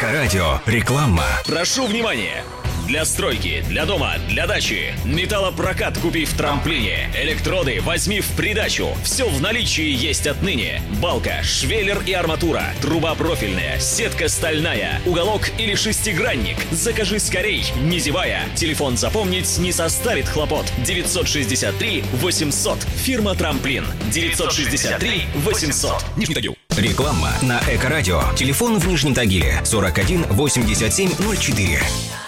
Эко-радио. Реклама. Прошу внимания! Для стройки, для дома, для дачи. Металлопрокат купи в Трамплине. Электроды возьми в придачу. Все в наличии есть отныне. Балка, швеллер и арматура. Труба профильная, сетка стальная. Уголок или шестигранник. Закажи скорей, не зевая. Телефон запомнить не составит хлопот. 963 800. Фирма Трамплин. 963 800. Нижний Тагил. Реклама на Эко-радио. Телефон в Нижнем Тагиле 41 87 04.